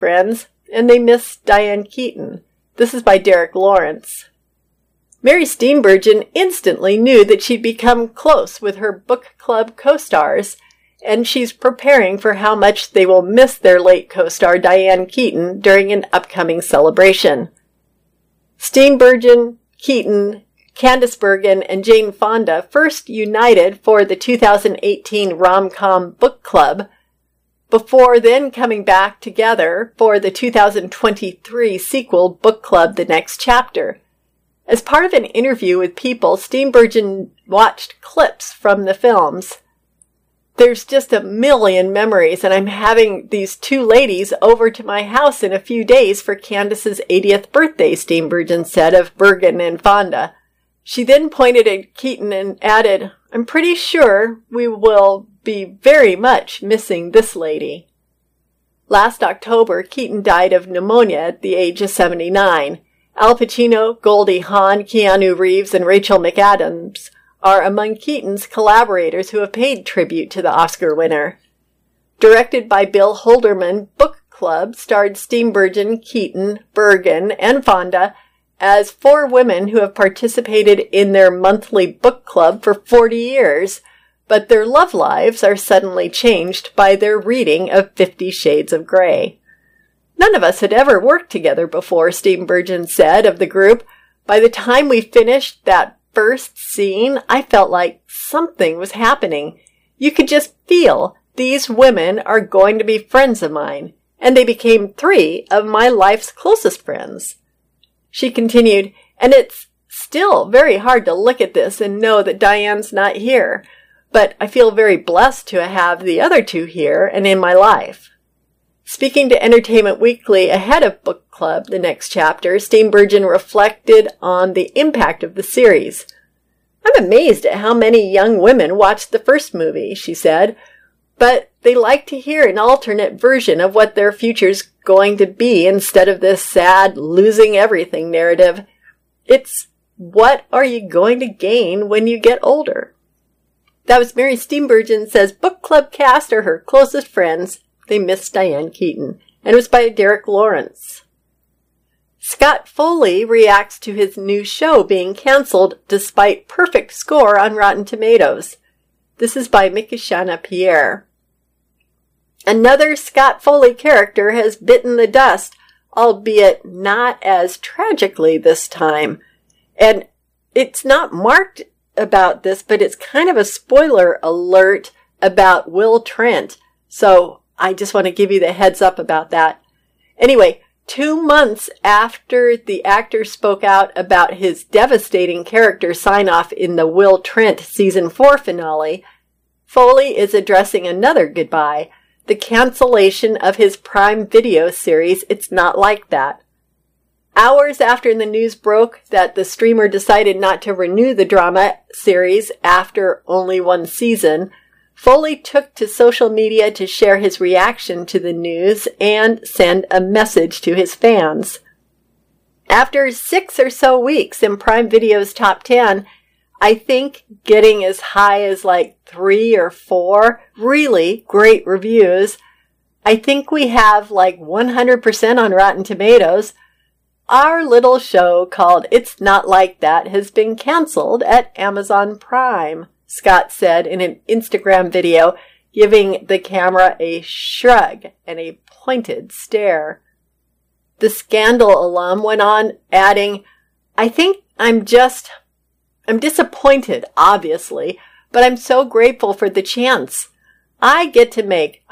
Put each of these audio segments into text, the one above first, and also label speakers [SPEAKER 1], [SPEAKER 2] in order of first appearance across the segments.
[SPEAKER 1] friends, and they miss Diane Keaton. This is by Derek Lawrence. Mary Steenburgen instantly knew that she'd become close with her book club co-stars, and she's preparing for how much they will miss their late co-star Diane Keaton during an upcoming celebration. Steenburgen, Keaton, Candice Bergen, and Jane Fonda first united for the 2018 rom-com book club, before then coming back together for the 2023 sequel book club The Next Chapter. As part of an interview with People, Steenburgen watched clips from the films. There's just a million memories, and I'm having these two ladies over to my house in a few days for Candace's 80th birthday, Steenburgen said of Bergen and Fonda. She then pointed at Keaton and added, "I'm pretty sure we will be very much missing this lady." Last October, Keaton died of pneumonia at the age of 79. Al Pacino, Goldie Hawn, Keanu Reeves, and Rachel McAdams are among Keaton's collaborators who have paid tribute to the Oscar winner. Directed by Bill Holderman, Book Club starred Steenburgen, Keaton, Bergen, and Fonda as four women who have participated in their monthly book club for 40 years, but their love lives are suddenly changed by their reading of 50 Shades of Grey. "None of us had ever worked together before," Steenburgen said of the group. "By the time we finished that first scene, I felt like something was happening. You could just feel these women are going to be friends of mine, and they became three of my life's closest friends." She continued, "And it's still very hard to look at this and know that Diane's not here, but I feel very blessed to have the other two here and in my life." Speaking to Entertainment Weekly ahead of Book Club, The Next Chapter, Steenburgen reflected on the impact of the series. "I'm amazed at how many young women watched the first movie," she said, "but they like to hear an alternate version of what their future's going to be instead of this sad, losing everything narrative. It's what are you going to gain when you get older?" That was Mary Steenburgen says book club cast are her closest friends. They miss Diane Keaton. And it was by Derek Lawrence. Scott Foley reacts to his new show being canceled despite perfect score on Rotten Tomatoes. This is by Mikishana Pierre. Another Scott Foley character has bitten the dust, albeit not as tragically this time. And it's not marked about this, but it's kind of a spoiler alert about Will Trent. So I just want to give you the heads up about that. Anyway, 2 months after the actor spoke out about his devastating character sign-off in the Will Trent Season 4 finale, Foley is addressing another goodbye, the cancellation of his Prime Video series, It's Not Like That. Hours after the news broke that the streamer decided not to renew the drama series after only one season, Foley took to social media to share his reaction to the news and send a message to his fans. After 6 or so weeks in Prime Video's top 10, I think getting as high as like 3 or 4 really great reviews, I think we have like 100% on Rotten Tomatoes. Our little show called It's Not Like That has been canceled at Amazon Prime, Scott said in an Instagram video, giving the camera a shrug and a pointed stare. The Scandal alum went on, adding, "I think I'm disappointed, obviously, but I'm so grateful for the chance. I got to make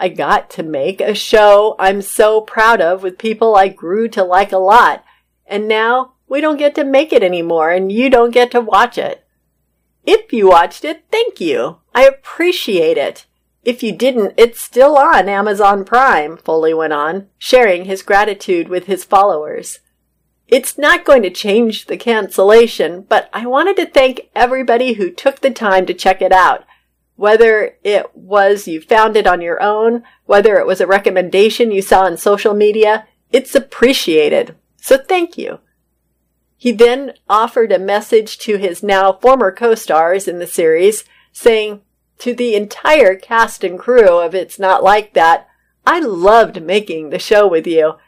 [SPEAKER 1] a show I'm so proud of with people I grew to like a lot, and now we don't get to make it anymore, and you don't get to watch it. If you watched it, thank you. I appreciate it. If you didn't, it's still on Amazon Prime," Foley went on, sharing his gratitude with his followers. "It's not going to change the cancellation, but I wanted to thank everybody who took the time to check it out. Whether it was you found it on your own, whether it was a recommendation you saw on social media, it's appreciated. So thank you." He then offered a message to his now former co-stars in the series, saying, "To the entire cast and crew of It's Not Like That, I loved making the show with you.